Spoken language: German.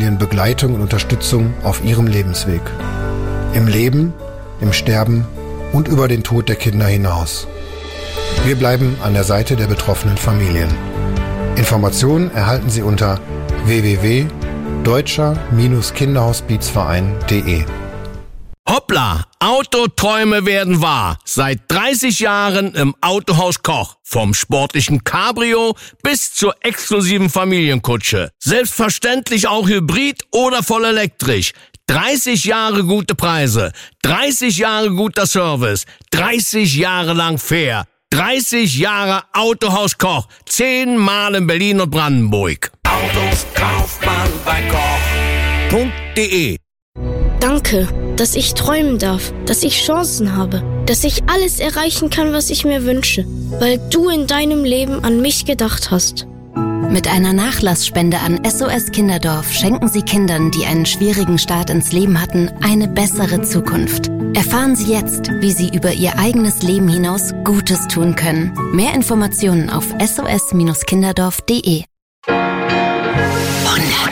Familien Begleitung und Unterstützung auf ihrem Lebensweg. Im Leben, im Sterben und über den Tod der Kinder hinaus. Wir bleiben an der Seite der betroffenen Familien. Informationen erhalten Sie unter www.deutscher-kinderhospizverein.de. Hoppla, Autoträume werden wahr. Seit 30 Jahren im Autohaus Koch. Vom sportlichen Cabrio bis zur exklusiven Familienkutsche. Selbstverständlich auch hybrid oder voll elektrisch. 30 Jahre gute Preise, 30 Jahre guter Service, 30 Jahre lang fair, 30 Jahre Autohaus Koch, 10 Mal in Berlin und Brandenburg. Autos kauft man bei Koch.de. Danke, dass ich träumen darf, dass ich Chancen habe, dass ich alles erreichen kann, was ich mir wünsche, weil du in deinem Leben an mich gedacht hast. Mit einer Nachlassspende an SOS Kinderdorf schenken Sie Kindern, die einen schwierigen Start ins Leben hatten, eine bessere Zukunft. Erfahren Sie jetzt, wie Sie über Ihr eigenes Leben hinaus Gutes tun können. Mehr Informationen auf sos-kinderdorf.de.